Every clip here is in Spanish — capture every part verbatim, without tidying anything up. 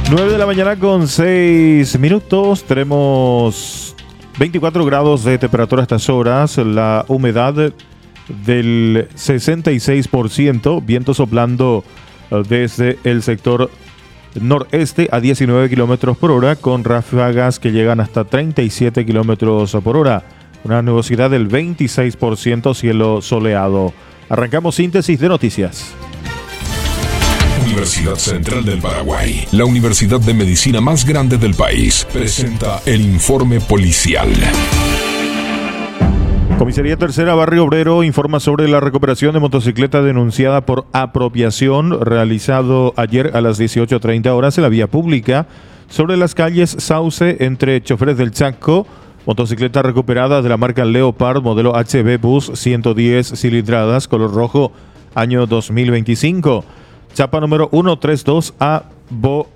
nueve de la mañana con seis minutos. Tenemos veinticuatro grados de temperatura a estas horas. La humedad del sesenta y seis por ciento. Viento soplando desde el sector noreste a diecinueve kilómetros por hora, con ráfagas que llegan hasta treinta y siete kilómetros por hora. Una nubosidad del veintiséis por ciento, cielo soleado. Arrancamos síntesis de noticias. Universidad Central del Paraguay, la universidad de medicina más grande del país, presenta el informe policial. Comisaría Tercera Barrio Obrero informa sobre la recuperación de motocicleta denunciada por apropiación realizado ayer a las dieciocho treinta horas en la vía pública sobre las calles Sauce entre Choferes del Chaco. Motocicleta recuperada de la marca Leopard, modelo H B Bus, ciento diez cilindradas, color rojo, año dos mil veinticinco. Chapa número ciento treinta y dos A B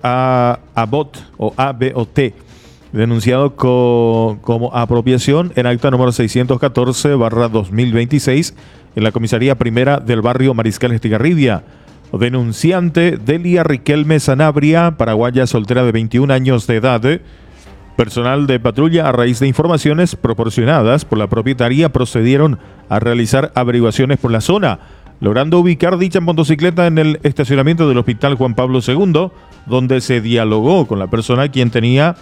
O T o A B O T, denunciado co, como apropiación en acta número seiscientos catorce barra dos mil veintiséis en la comisaría primera del barrio Mariscal Estigarribia. Denunciante Delia Riquelme Sanabria, paraguaya, soltera de veintiún años de edad. Personal de patrulla, a raíz de informaciones proporcionadas por la propietaria, procedieron a realizar averiguaciones por la zona, logrando ubicar dicha motocicleta en el estacionamiento del Hospital Juan Pablo segundo, donde se dialogó con la persona quien tenía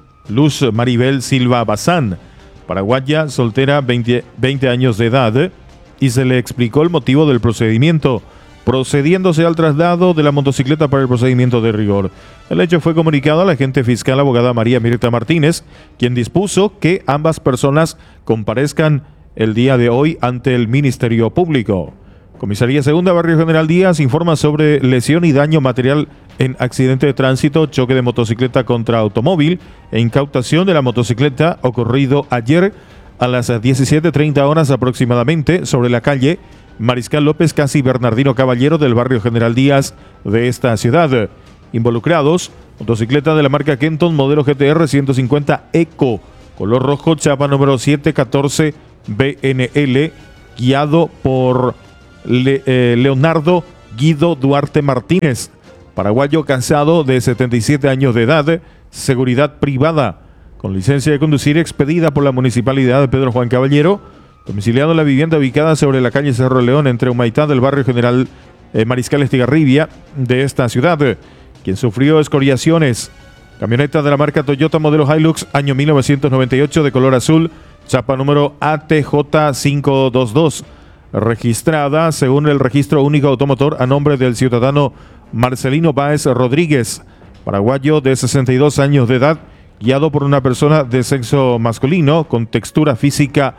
Luz Maribel Silva Bazán, paraguaya, soltera, veinte, veinte años de edad, y se le explicó el motivo del procedimiento, procediéndose al traslado de la motocicleta para el procedimiento de rigor. El hecho fue comunicado a la agente fiscal abogada María Mirta Martínez, quien dispuso que ambas personas comparezcan el día de hoy ante el Ministerio Público. Comisaría Segunda Barrio General Díaz informa sobre lesión y daño material en accidente de tránsito, choque de motocicleta contra automóvil e incautación de la motocicleta ocurrido ayer a las diecisiete treinta horas aproximadamente sobre la calle Mariscal López Casi Bernardino Caballero del barrio General Díaz de esta ciudad. Involucrados, motocicleta de la marca Kenton, modelo G T R ciento cincuenta Eco, color rojo, chapa número setecientos catorce B N L, guiado por Le, eh, Leonardo Guido Duarte Martínez, paraguayo, casado, de setenta y siete años de edad, seguridad privada, con licencia de conducir expedida por la Municipalidad de Pedro Juan Caballero, domiciliado en la vivienda ubicada sobre la calle Cerro León entre Humaitá del barrio General eh, Mariscal Estigarribia de esta ciudad, quien sufrió escoriaciones. Camioneta de la marca Toyota modelo Hilux, año mil novecientos noventa y ocho, de color azul, chapa número A T J quinientos veintidós, registrada según el registro único automotor a nombre del ciudadano Marcelino Báez Rodríguez, paraguayo, de sesenta y dos años de edad, guiado por una persona de sexo masculino con textura física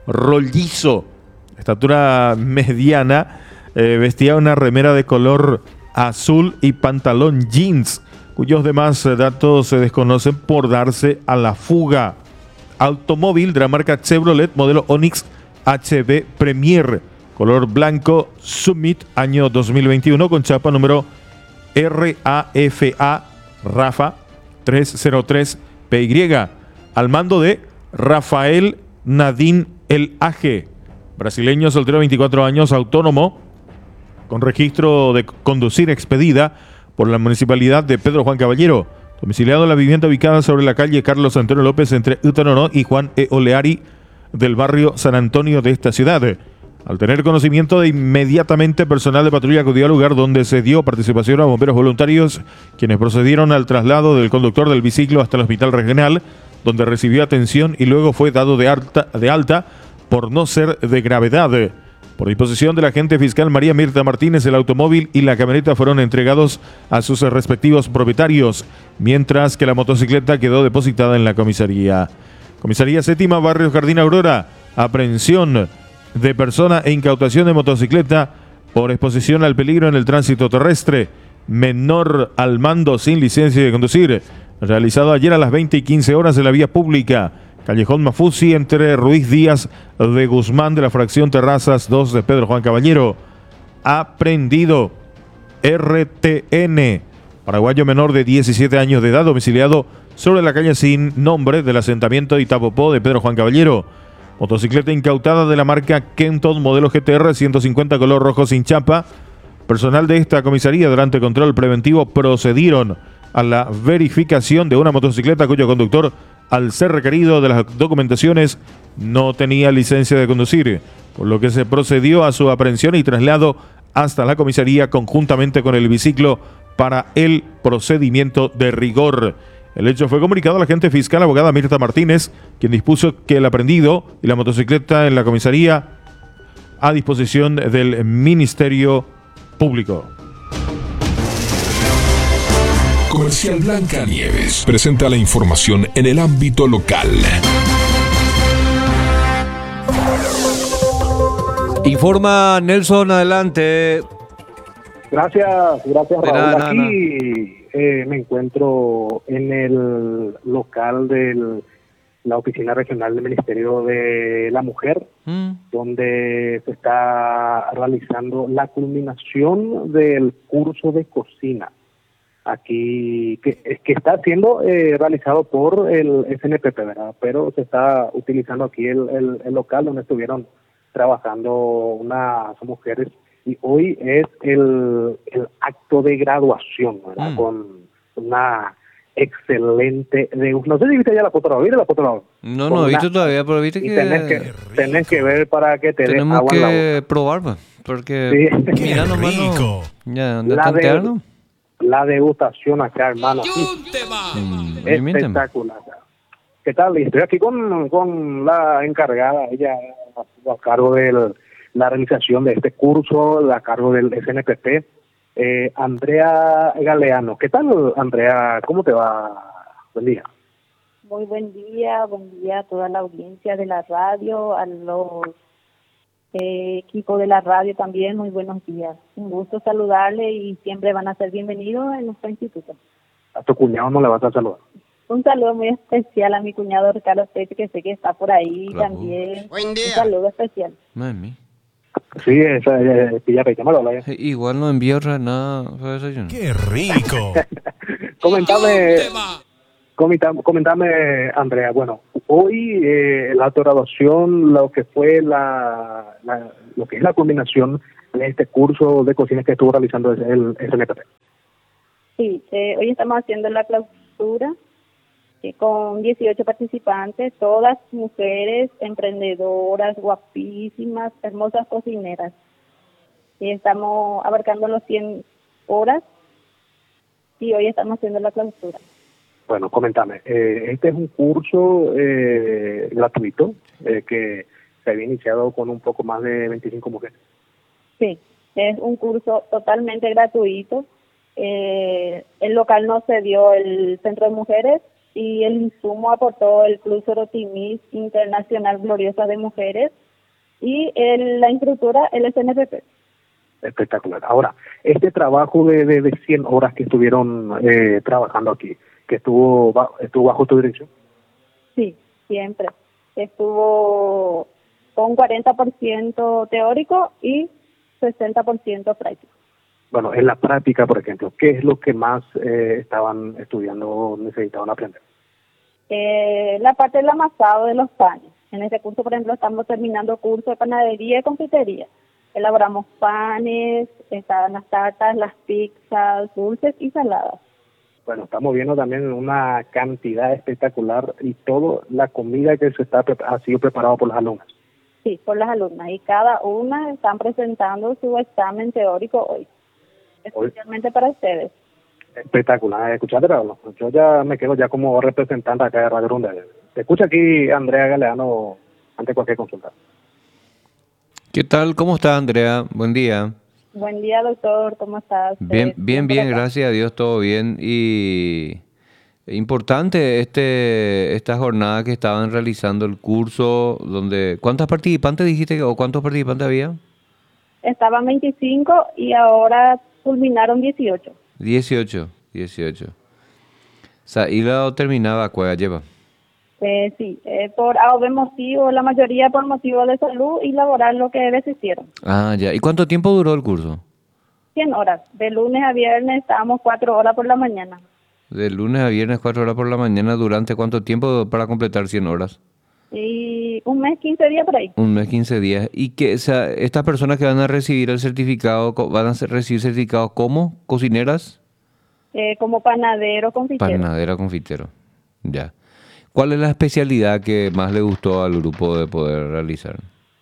rollizo, estatura mediana, eh, vestía una remera de color azul y pantalón jeans, cuyos demás datos se desconocen por darse a la fuga. Automóvil de la marca Chevrolet, modelo Onix H B Premier, color blanco Summit, año dos mil veintiuno, con chapa número R A F A Rafa trescientos tres P Y, al mando de Rafael Nadine El Aje, brasileño, soltero, veinticuatro años, autónomo, con registro de conducir expedida por la Municipalidad de Pedro Juan Caballero, domiciliado en la vivienda ubicada sobre la calle Carlos Antonio López entre Utanonó y Juan E. Oleari del barrio San Antonio de esta ciudad. Al tener conocimiento, de inmediatamente personal de patrulla acudió al lugar, donde se dio participación a bomberos voluntarios, quienes procedieron al traslado del conductor del biciclo hasta el hospital regional, donde recibió atención y luego fue dado de alta, de alta por no ser de gravedad. Por disposición de la agente fiscal María Mirta Martínez, el automóvil y la camioneta fueron entregados a sus respectivos propietarios, mientras que la motocicleta quedó depositada en la comisaría. Comisaría Séptima Barrio Jardín Aurora, aprehensión de persona e incautación de motocicleta por exposición al peligro en el tránsito terrestre, menor al mando sin licencia de conducir, realizado ayer a las veinte y quince horas en la vía pública, Callejón Mafuzzi, entre Ruiz Díaz de Guzmán de la fracción Terrazas dos de Pedro Juan Caballero. Aprendido R T N, paraguayo, menor de diecisiete años de edad, domiciliado sobre la calle sin nombre del asentamiento Itapopó de Pedro Juan Caballero. Motocicleta incautada de la marca Kenton, modelo G T R ciento cincuenta, color rojo sin chapa. Personal de esta comisaría, durante control preventivo, procedieron a la verificación de una motocicleta cuyo conductor, al ser requerido de las documentaciones, no tenía licencia de conducir, por lo que se procedió a su aprehensión y traslado hasta la comisaría conjuntamente con el biciclo para el procedimiento de rigor. El hecho fue comunicado a la agente fiscal abogada Mirta Martínez, quien dispuso que el aprehendido y la motocicleta en la comisaría a disposición del Ministerio Público. Comercial Blancanieves presenta la información en el ámbito local. Informa Nelson, adelante. Gracias, gracias De Raúl. nada, nada, Aquí eh, me encuentro en el local de la Oficina Regional del Ministerio de la Mujer, ¿Mm? donde se está realizando la culminación del curso de cocina. Aquí, que, que está siendo eh, realizado por el S N P P, ¿verdad? Pero se está utilizando aquí el, el, el local donde estuvieron trabajando unas mujeres, y hoy es el, el acto de graduación, ¿verdad? Mm. Con una excelente, de, no sé si viste ya la foto, ¿viste la foto? No, no he visto todavía, pero viste que... Tenés que, tenés que ver para que te dé agua en la boca. Tenemos que probar, porque... Sí. Mira nomás, no, ya, ¿dónde la, está de, interno? la degustación acá, hermano. Mm, espectacular. ¿Qué tal? Estoy aquí con, con la encargada, ella a cargo de la realización de este curso, a cargo del S N P P, eh, Andrea Galeano. ¿Qué tal, Andrea? ¿Cómo te va? Buen día. Muy buen día, buen día a toda la audiencia de la radio, a los eh, equipos de la radio también, muy buenos días. Un gusto saludarle y siempre van a ser bienvenidos en nuestro instituto. ¿A tu cuñado no le vas a saludar? Un saludo muy especial a mi cuñado Ricardo Pete, que sé que está por ahí claro. También. Buen día. Un saludo especial. Mami. Sí, esa es pilla pecha, malo, ¿la? Igual no envío nada. ¡Qué rico! comentame, comentame, comentame, Andrea. Bueno, hoy eh, la graduación, lo que fue la, la, lo que es la combinación de este curso de cocina que estuvo realizando el S N P P. Sí, eh, hoy estamos haciendo la clausura con dieciocho participantes, todas mujeres emprendedoras, guapísimas, hermosas cocineras. Y estamos abarcando los cien horas y hoy estamos haciendo la clausura. Bueno, coméntame, eh, este es un curso eh, gratuito eh, que se había iniciado con un poco más de veinticinco mujeres. Sí, es un curso totalmente gratuito. Eh, el local no cedió el Centro de Mujeres, y el insumo aportó el Club Sorotimis Internacional Gloriosa de Mujeres y el, la instructora el S N P P. Espectacular. Ahora, este trabajo de, de, de cien horas que estuvieron eh, trabajando aquí, que estuvo, estuvo bajo tu dirección. Sí, siempre. Estuvo con cuarenta por ciento teórico y sesenta por ciento práctico. Bueno, en la práctica, por ejemplo, ¿qué es lo que más eh, estaban estudiando o necesitaban aprender? Eh, la parte del amasado de los panes. En este curso, por ejemplo, estamos terminando curso de panadería y confitería. Elaboramos panes, están las tartas, las pizzas, dulces y saladas. Bueno, estamos viendo también una cantidad espectacular y toda la comida que se está ha sido preparada por las alumnas. Sí, por las alumnas. Y cada una están presentando su examen teórico hoy. Especialmente para ustedes. Espectacular, escuchaste, Raúl. Yo ya me quedo ya como representante acá de Radio Ronda. Te escucha aquí Andrea Galeano ante cualquier consulta. ¿Qué tal? ¿Cómo está, Andrea? Buen día. Buen día, doctor. ¿Cómo estás? Bien, bien, bien, gracias a Dios, todo bien. Y importante este esta jornada que estaban realizando el curso, donde ¿cuántas participantes dijiste o cuántos participantes había? Estaban veinticinco y ahora culminaron dieciocho. dieciocho, dieciocho. O sea, y lo terminaba, ¿cuál lleva? Eh, sí, eh, por A o B motivo, la mayoría por motivo de salud y laboral lo que desistieron. Ah, ya. ¿Y cuánto tiempo duró el curso? cien horas. De lunes a viernes estábamos cuatro horas por la mañana. De lunes a viernes, cuatro horas por la mañana. ¿Durante cuánto tiempo para completar cien horas? Y un mes, quince días por ahí. Un mes, quince días. ¿Y que, o sea, estas personas que van a recibir el certificado, van a recibir certificados como cocineras? Eh, como panadero, confitero. Panadera, confitero. Ya. ¿Cuál es la especialidad que más le gustó al grupo de poder realizar?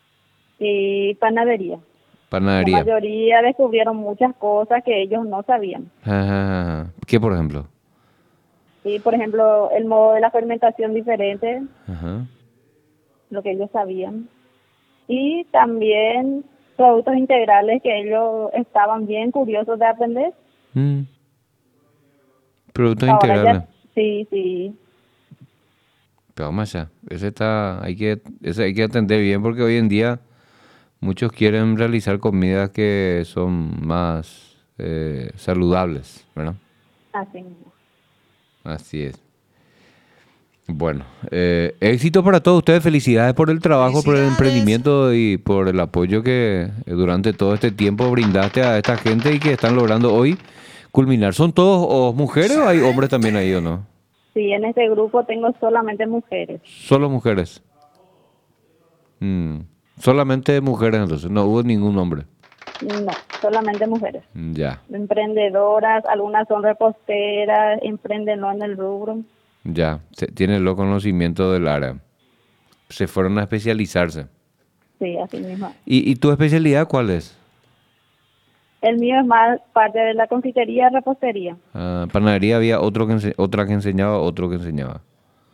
Y panadería. Panadería. La mayoría descubrieron muchas cosas que ellos no sabían. Ajá. ¿Qué, por ejemplo? Y, por ejemplo, el modo de la fermentación diferente, Ajá. lo que ellos sabían. Y también productos integrales que ellos estaban bien curiosos de aprender. Mm. Productos Ahora integrales. ya, sí, sí. Pero vamos allá. Ese está, hay que, ese hay que atender bien porque hoy en día muchos quieren realizar comidas que son más eh, saludables, ¿verdad? Así mismo. Así es. Bueno, eh, éxito para todos ustedes. Felicidades por el trabajo, por el emprendimiento y por el apoyo que eh, durante todo este tiempo brindaste a esta gente y que están logrando hoy culminar. ¿Son todos o mujeres o hay hombres también ahí o no? Sí, en este grupo tengo solamente mujeres. Solo mujeres. Mm. Solamente mujeres entonces, no hubo ningún hombre. No, solamente mujeres. Ya, Emprendedoras, algunas son reposteras, emprenden ¿no? en el rubro. ya. Se- tienen los conocimientos del área. Se fueron a especializarse. Sí, así mismo. ¿Y, y tu especialidad cuál es? El mío es más parte de la confitería, repostería. Ah, panadería había otro que ense- otra que enseñaba, otro que enseñaba.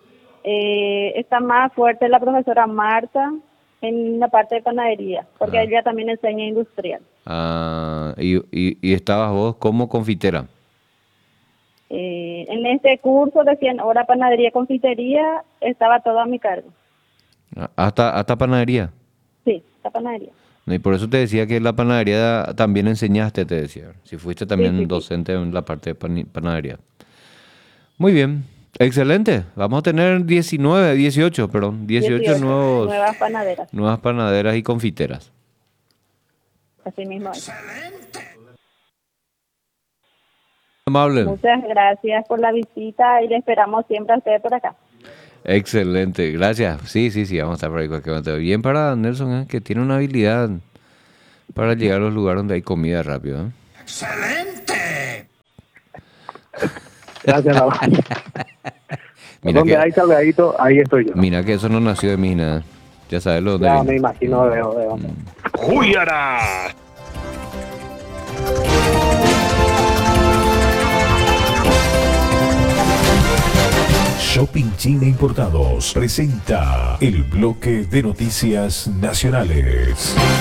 Eh, está más fuerte la profesora Marta en la parte de panadería, porque Ah. ella también enseña industrial. Ah, y, y, y estabas vos como confitera. Eh, en este curso de cien horas panadería confitería estaba todo a mi cargo. Ah, Hasta, hasta panadería. Sí, la panadería. Y por eso te decía que la panadería también enseñaste, te decía. Si fuiste también sí, sí. docente en la parte de pani- panadería. Muy bien. Excelente. Vamos a tener diecinueve, dieciocho, perdón, dieciocho, dieciocho nuevos, nuevas panaderas. nuevas panaderas y confiteras. Así mismo es. Amable. Muchas gracias por la visita y le esperamos siempre a ustedes por acá. Excelente, gracias. Sí, sí, sí, vamos a estar por ahí cualquier momento. Bien para Nelson, ¿eh? Que tiene una habilidad para llegar a los lugares donde hay comida rápido. ¿eh? Gracias, Raúl. Mira Donde que, hay salgadito, ahí estoy yo. mira que eso no nació de mí nada. Ya sabes lo de Ya me imagino de, de dónde. ¡Júyara! Shopping China Importados presenta el bloque de noticias nacionales.